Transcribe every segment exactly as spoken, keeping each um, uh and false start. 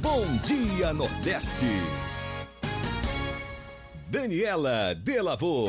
Bom Dia Nordeste. Daniela Delavô.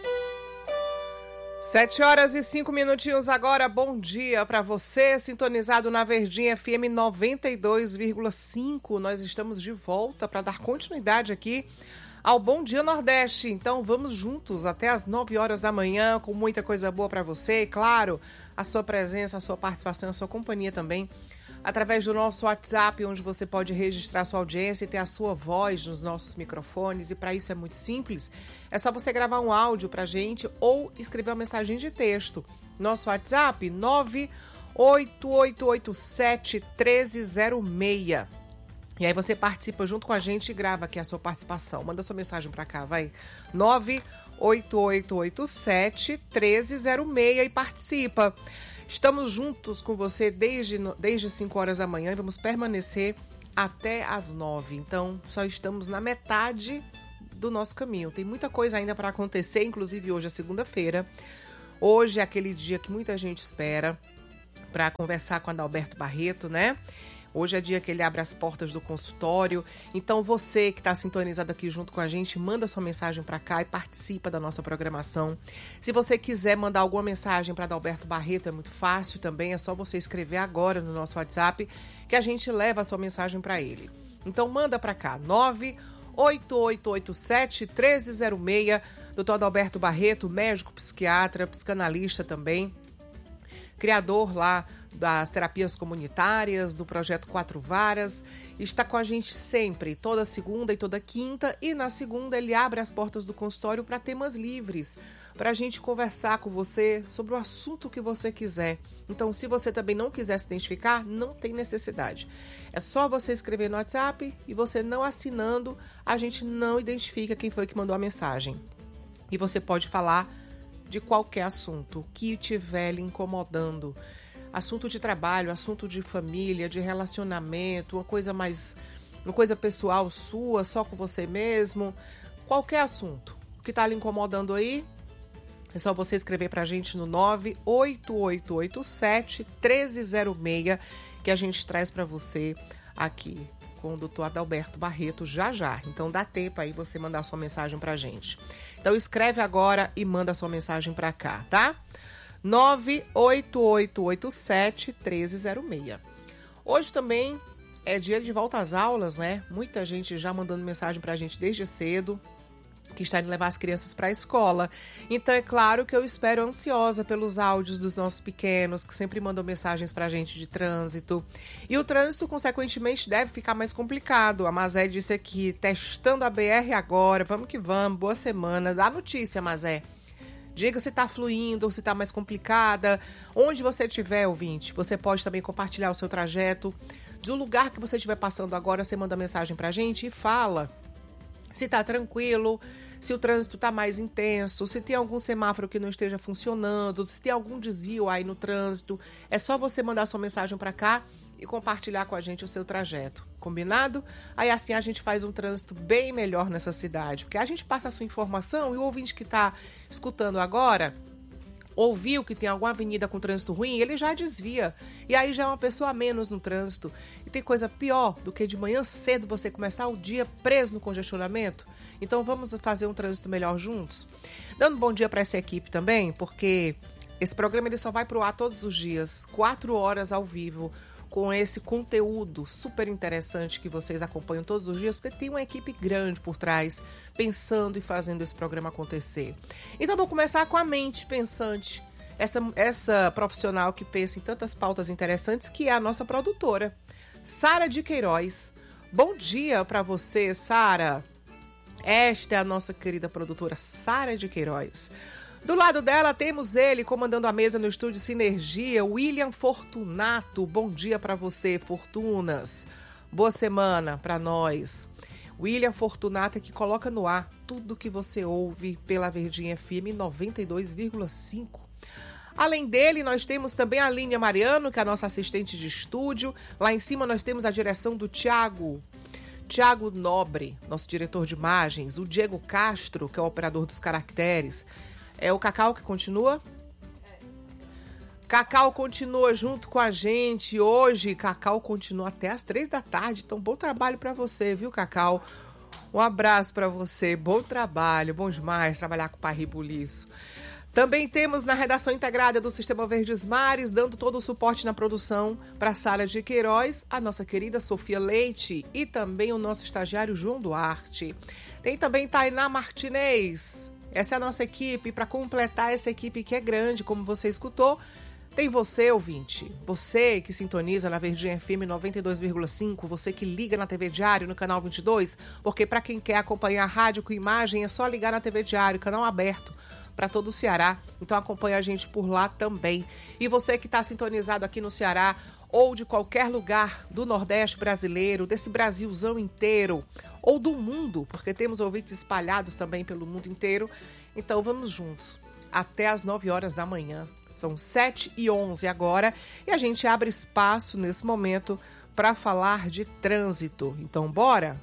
Sete horas e cinco minutinhos agora, bom dia para você, sintonizado na Verdinha F M noventa e dois vírgula cinco. Nós estamos de volta para dar continuidade aqui ao Bom Dia Nordeste. Então vamos juntos até as nove horas da manhã, com muita coisa boa para você. E claro, a sua presença, a sua participação, a sua companhia também, através do nosso WhatsApp, onde você pode registrar sua audiência e ter a sua voz nos nossos microfones. E para isso é muito simples, é só você gravar um áudio para a gente ou escrever uma mensagem de texto. Nosso WhatsApp, nove oito oito oito sete um três zero seis. E aí você participa junto com a gente e grava aqui a sua participação. Manda sua mensagem para cá, vai. nove oito oito oito sete um três zero seis e participa. Estamos juntos com você desde, desde cinco horas da manhã e vamos permanecer até as nove. Então, só estamos na metade do nosso caminho. Tem muita coisa ainda para acontecer, inclusive hoje é segunda-feira. Hoje é aquele dia que muita gente espera para conversar com a Adalberto Barreto, né? Hoje é dia que ele abre as portas do consultório. Então você que está sintonizado aqui junto com a gente, manda sua mensagem para cá e participa da nossa programação. Se você quiser mandar alguma mensagem para Adalberto Barreto, é muito fácil também. É só você escrever agora no nosso WhatsApp que a gente leva a sua mensagem para ele. Então manda para cá, nove oito oito oito sete um três zero seis. doutor Adalberto Barreto, médico, psiquiatra, psicanalista também, criador lá das terapias comunitárias, do Projeto Quatro Varas, está com a gente sempre, toda segunda e toda quinta, e na segunda ele abre as portas do consultório para temas livres, para a gente conversar com você sobre o assunto que você quiser. Então, se você também não quiser se identificar, não tem necessidade. É só você escrever no WhatsApp e você não assinando, a gente não identifica quem foi que mandou a mensagem. E você pode falar de qualquer assunto que estiver lhe incomodando. Assunto de trabalho, assunto de família, de relacionamento, uma coisa mais, uma coisa pessoal sua, só com você mesmo. Qualquer assunto que está lhe incomodando aí, é só você escrever para a gente no nove oito oito oito sete um três zero seis, que a gente traz para você aqui com o doutor Adalberto Barreto já já. Então dá tempo aí você mandar sua mensagem para a gente. Então escreve agora e manda sua mensagem para cá, tá? nove oito oito oito sete um três zero seis. Hoje também é dia de volta às aulas, né? Muita gente já mandando mensagem pra gente desde cedo, que está indo levar as crianças para a escola. Então é claro que eu espero ansiosa pelos áudios dos nossos pequenos, que sempre mandam mensagens pra gente de trânsito. E o trânsito, consequentemente, deve ficar mais complicado. A Mazé disse aqui, testando a B R agora, vamos que vamos, boa semana. Dá notícia, Mazé. Diga se está fluindo ou se está mais complicada. Onde você estiver, ouvinte, você pode também compartilhar o seu trajeto. Do lugar que você estiver passando agora, você manda mensagem pra gente e fala se está tranquilo, se o trânsito está mais intenso, se tem algum semáforo que não esteja funcionando, se tem algum desvio aí no trânsito. É só você mandar sua mensagem para cá e compartilhar com a gente o seu trajeto. Combinado? Aí assim a gente faz um trânsito bem melhor nessa cidade, porque a gente passa a sua informação e o ouvinte que está escutando agora ouviu que tem alguma avenida com trânsito ruim, ele já desvia. E aí já é uma pessoa a menos no trânsito. E tem coisa pior do que de manhã cedo você começar o dia preso no congestionamento? Então vamos fazer um trânsito melhor juntos? Dando um bom dia para essa equipe também, porque esse programa ele só vai pro ar todos os dias, quatro horas ao vivo, com esse conteúdo super interessante que vocês acompanham todos os dias, porque tem uma equipe grande por trás, pensando e fazendo esse programa acontecer. Então vou começar com a mente pensante, essa, essa profissional que pensa em tantas pautas interessantes, que é a nossa produtora, Sara de Queiroz. Bom dia para você, Sara. Esta é a nossa querida produtora, Sara de Queiroz. Do lado dela temos ele, comandando a mesa no estúdio Sinergia, William Fortunato. Bom dia para você, Fortunas. Boa semana para nós. William Fortunato é que coloca no ar tudo que você ouve pela Verdinha F M noventa e dois vírgula cinco. Além dele, nós temos também a Línia Mariano, que é a nossa assistente de estúdio. Lá em cima nós temos a direção do Tiago. Tiago Nobre, nosso diretor de imagens. O Diego Castro, que é o operador dos caracteres. É o Cacau que continua? Cacau continua junto com a gente hoje. Cacau continua até as três da tarde. Então, bom trabalho para você, viu, Cacau? Um abraço para você. Bom trabalho. Bom demais trabalhar com o Pai Ribuliço. Também temos na redação integrada do Sistema Verdes Mares, dando todo o suporte na produção para a Sala de Queiroz, a nossa querida Sofia Leite e também o nosso estagiário João Duarte. Tem também Tainá Martinez. Essa é a nossa equipe. Para completar essa equipe que é grande, como você escutou, tem você, ouvinte, você que sintoniza na Verdinha F M noventa e dois vírgula cinco, você que liga na T V Diário, no canal vinte e dois, porque para quem quer acompanhar a rádio com imagem é só ligar na T V Diário, canal aberto para todo o Ceará, então acompanha a gente por lá também. E você que está sintonizado aqui no Ceará ou de qualquer lugar do Nordeste brasileiro, desse Brasilzão inteiro, ou do mundo, porque temos ouvintes espalhados também pelo mundo inteiro, então vamos juntos, até às nove horas da manhã. São sete e onze agora e a gente abre espaço nesse momento para falar de trânsito. Então, bora?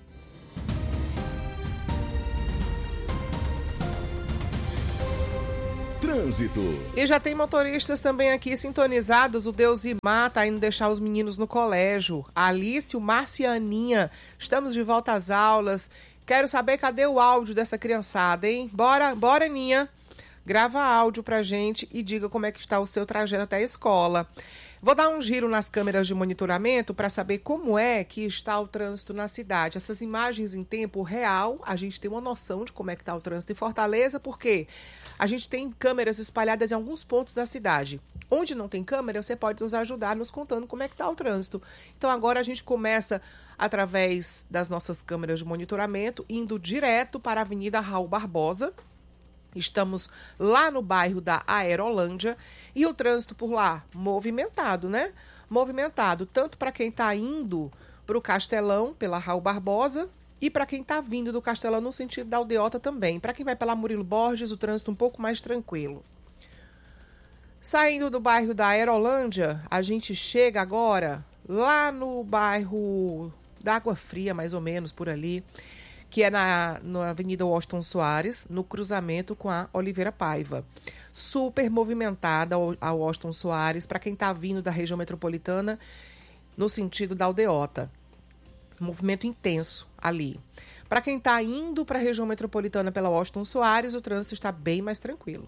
Trânsito. E já tem motoristas também aqui sintonizados. O Deusimar tá indo deixar os meninos no colégio. A Alice, o Márcio e a Aninha. Estamos de volta às aulas. Quero saber cadê o áudio dessa criançada, hein? Bora, bora, Aninha. Grava áudio pra gente e diga como é que está o seu trajeto até a escola. Vou dar um giro nas câmeras de monitoramento para saber como é que está o trânsito na cidade. Essas imagens em tempo real, a gente tem uma noção de como é que está o trânsito em Fortaleza, porque a gente tem câmeras espalhadas em alguns pontos da cidade. Onde não tem câmera, você pode nos ajudar nos contando como é que está o trânsito. Então agora a gente começa através das nossas câmeras de monitoramento, indo direto para a Avenida Raul Barbosa. Estamos lá no bairro da Aerolândia e o trânsito por lá movimentado, né? Movimentado tanto para quem está indo para o Castelão, pela Raul Barbosa, e para quem está vindo do Castelão no sentido da Aldeota também. Para quem vai pela Murilo Borges, o trânsito um pouco mais tranquilo. Saindo do bairro da Aerolândia, a gente chega agora lá no bairro da Água Fria, mais ou menos por ali, que é na, na Avenida Washington Soares, no cruzamento com a Oliveira Paiva. Super movimentada a Washington Soares, para quem está vindo da região metropolitana, no sentido da Aldeota. Movimento intenso ali. Para quem está indo para a região metropolitana pela Washington Soares, o trânsito está bem mais tranquilo.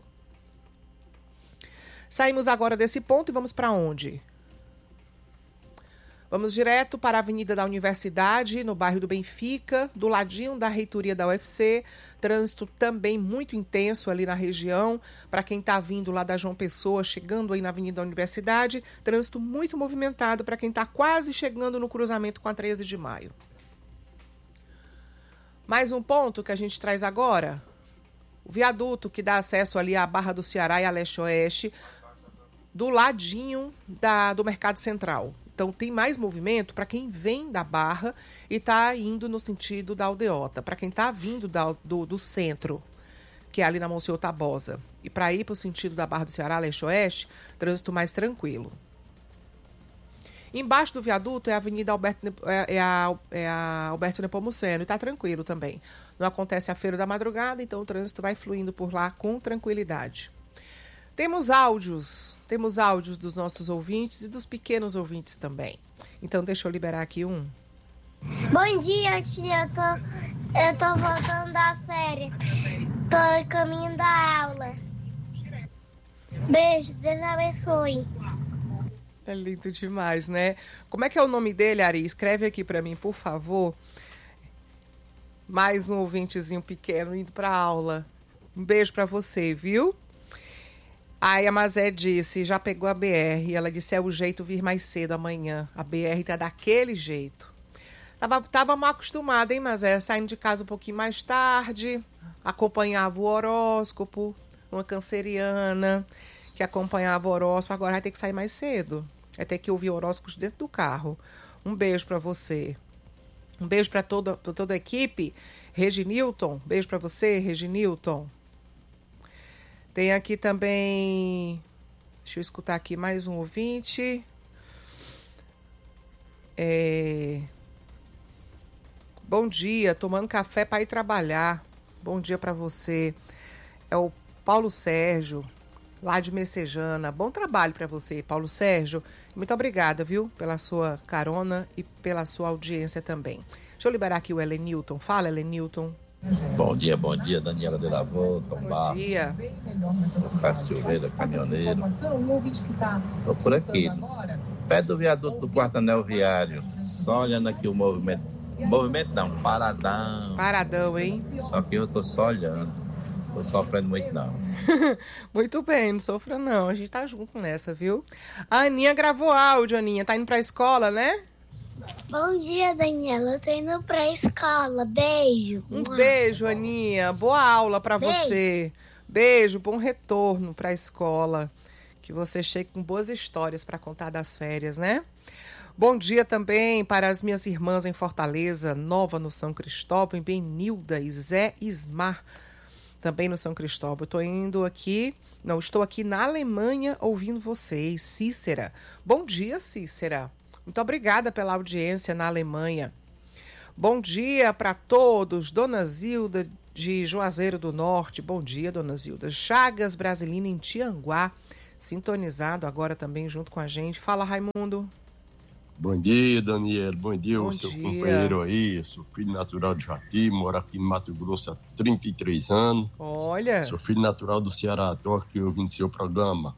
Saímos agora desse ponto e vamos para onde? Vamos direto para a Avenida da Universidade, no bairro do Benfica, do ladinho da reitoria da U F C. Trânsito também muito intenso ali na região. Para quem está vindo lá da João Pessoa, chegando aí na Avenida da Universidade, trânsito muito movimentado para quem está quase chegando no cruzamento com a treze de maio. Mais um ponto que a gente traz agora. O viaduto que dá acesso ali à Barra do Ceará e a Leste-Oeste, do ladinho da, do Mercado Central. Então, tem mais movimento para quem vem da Barra e está indo no sentido da Aldeota. Para quem está vindo da, do, do centro, que é ali na Monsenhor Tabosa. E para ir para o sentido da Barra do Ceará, Leste-Oeste, trânsito mais tranquilo. Embaixo do viaduto é a Avenida Alberto, é a, é a Alberto Nepomuceno. E está tranquilo também. Não acontece a Feira da Madrugada, então o trânsito vai fluindo por lá com tranquilidade. Temos áudios, temos áudios dos nossos ouvintes e dos pequenos ouvintes também. Então, deixa eu liberar aqui um. Bom dia, tia. Eu tô, eu tô voltando da férias. Tô em caminho da aula. Beijo, Deus abençoe. É lindo demais, né? Como é que é o nome dele, Ari? Escreve aqui pra mim, por favor. Mais um ouvintezinho pequeno indo pra aula. Um beijo pra você, viu? Aí a Mazé disse, já pegou a B R. E ela disse, é o jeito vir mais cedo amanhã. A B R tá daquele jeito. Tava, tava mal acostumada, hein, Mazé? Saindo de casa um pouquinho mais tarde. Acompanhava o horóscopo. Uma canceriana que acompanhava o horóscopo. Agora vai ter que sair mais cedo. Vai ter que ouvir horóscopos dentro do carro. Um beijo pra você. Um beijo pra toda, pra toda a equipe. Reginilton, beijo pra você, Reginilton. Tem aqui também, deixa eu escutar aqui mais um ouvinte. É... Bom dia, tomando café para ir trabalhar. Bom dia para você. É o Paulo Sérgio. lá de Messejana. Bom trabalho para você, Paulo Sérgio. Muito obrigada, viu, pela sua carona e pela sua audiência também. Deixa eu liberar aqui o Helenilton. Fala, Helenilton. Bom dia, bom dia, Daniela de Lavô, Tom Bom Barros, dia. Cássio Silveira, caminhoneiro. Estou por aqui, pé do viaduto do Quarto Anel Viário, só olhando aqui o movimento. Movimento não, paradão. Paradão, hein? Só que eu estou só olhando, estou sofrendo muito não. Muito bem, não sofra não, a gente tá junto nessa, viu? A Aninha gravou áudio, Aninha, tá indo pra escola, né? Bom dia, Daniela. Eu tô indo pra escola. Beijo. Um beijo, Aninha. Boa aula pra Beijo. você. Beijo, bom retorno pra escola. Que você chegue com boas histórias pra contar das férias, né? Bom dia também para as minhas irmãs em Fortaleza, Nova no São Cristóvão, em Benilda e Zé Ismar, também no São Cristóvão. Eu tô indo aqui, não, estou aqui na Alemanha ouvindo vocês. Cícera. Bom dia, Cícera. Muito obrigada pela audiência na Alemanha. Bom dia para todos. Dona Zilda de Juazeiro do Norte. Bom dia, Dona Zilda. Chagas Brasilina em Tianguá. Sintonizado agora também junto com a gente. Fala, Raimundo. Bom dia, Daniel. Bom dia, Bom o seu dia. companheiro aí. Eu sou filho natural de Jati, moro aqui no Mato Grosso há trinta e três anos. Olha. Sou filho natural do Ceará. Estou aqui ouvindo seu programa.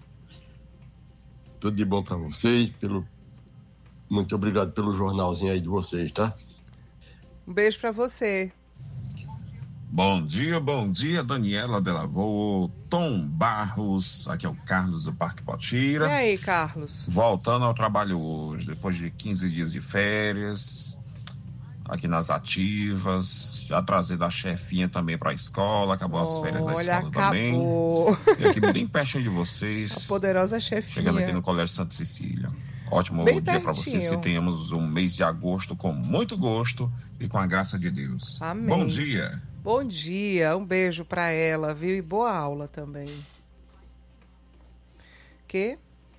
Tudo de bom para vocês. Pelo... Muito obrigado pelo jornalzinho aí de vocês, tá? Um beijo para você. Bom dia, bom dia, Daniela Delavô, Tom Barros, aqui é o Carlos do Parque Potira. E aí, Carlos? Voltando ao trabalho hoje, depois de quinze dias de férias, aqui nas ativas, já trazendo a chefinha também para a escola, acabou as férias da Olha, escola acabou. também. E aqui bem pertinho de vocês, A poderosa chefinha. chegando aqui no Colégio Santa Cecília. Ótimo Bem dia para vocês, pertinho. que tenhamos um mês de agosto com muito gosto e com a graça de Deus. Amém. Bom dia. Bom dia, um beijo para ela, viu? E boa aula também. Que?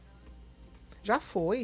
Já foi.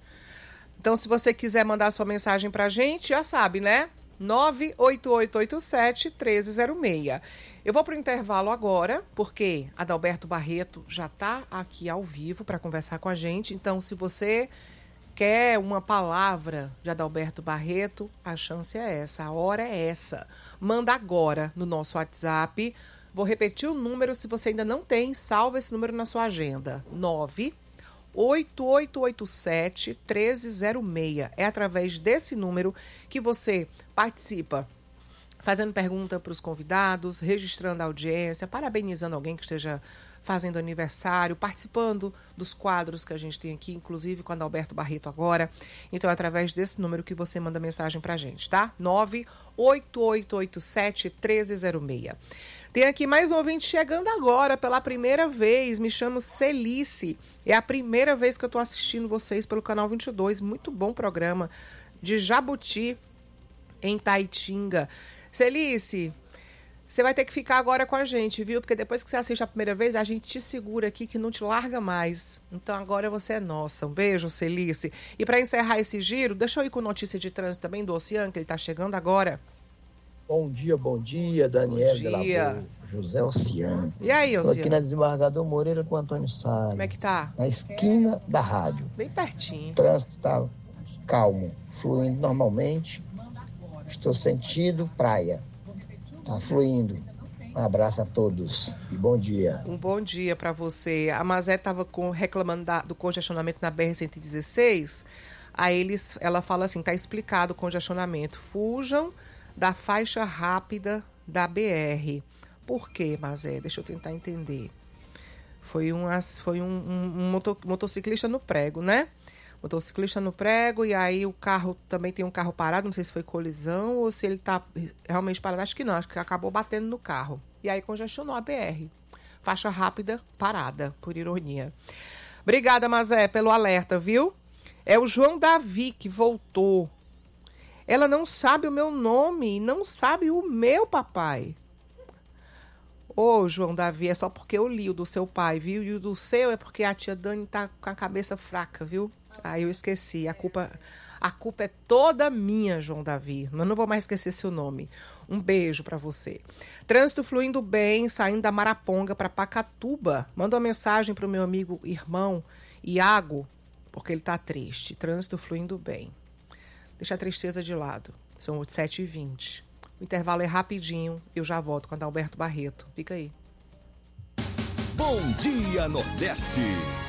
Então, se você quiser mandar sua mensagem pra gente, já sabe, né? nove oito oito oito sete um três zero seis. Eu vou pro intervalo agora, porque Adalberto Barreto já tá aqui ao vivo para conversar com a gente. Então, se você quer uma palavra de Adalberto Barreto, a chance é essa, a hora é essa. Manda agora no nosso WhatsApp. Vou repetir o número, se você ainda não tem, salva esse número na sua agenda. nove oito oito oito sete um três zero seis. É através desse número que você participa, fazendo pergunta para os convidados, registrando a audiência, parabenizando alguém que esteja fazendo aniversário, participando dos quadros que a gente tem aqui, inclusive com o Adalberto Barreto agora. Então é através desse número que você manda mensagem pra gente, tá? nove oito oito oito sete um três zero seis. Tem aqui mais um ouvinte chegando agora pela primeira vez. Me chamo Celice. É a primeira vez que eu tô assistindo vocês pelo canal vinte e dois. Muito bom programa. De Jabuti, em Taitinga. Celice, você vai ter que ficar agora com a gente, viu? Porque depois que você assiste a primeira vez, a gente te segura aqui que não te larga mais. Então agora você é nossa. Um beijo, Celice. E para encerrar esse giro, deixa eu ir com notícia de trânsito também do Oceano, que ele tá chegando agora. Bom dia, bom dia, Daniel Bom dia. Delavô, José Oceano. E aí, Estou aqui Oceano? na Desembargador Moreira com Antônio Salles. Como é que tá? Na esquina da rádio. Bem pertinho. O trânsito está calmo, fluindo normalmente. Estou sentindo praia. Está fluindo. Um abraço a todos e bom dia. Um bom dia para você. A Mazé estava reclamando da, do congestionamento na B R cento e dezesseis. Aí eles, ela fala assim, tá explicado o congestionamento. Fujam da faixa rápida da B R. Por quê, Mazé? Deixa eu tentar entender. Foi, umas, foi um, um, um motor, motociclista no prego, né? Motociclista no prego, e aí o carro, também tem um carro parado, não sei se foi colisão ou se ele tá realmente parado, acho que não, acho que acabou batendo no carro. E aí congestionou a B R. Faixa rápida parada, por ironia. Obrigada, Mazé, pelo alerta, viu? É o João Davi que voltou. Ela não sabe o meu nome, não sabe o meu papai. Ô, João Davi, é só porque eu li o do seu pai, viu? E o do seu é porque a tia Dani tá com a cabeça fraca, viu? Aí eu esqueci. A culpa, A culpa é toda minha, João Davi. Mas não vou mais esquecer seu nome. Um beijo para você. Trânsito fluindo bem, saindo da Maraponga para Pacatuba. Manda uma mensagem para o meu amigo irmão Iago, porque ele tá triste. Trânsito fluindo bem. Deixa a tristeza de lado. São sete e vinte. O intervalo é rapidinho. Eu já volto com a Adalberto Barreto. Fica aí. Bom Dia Nordeste.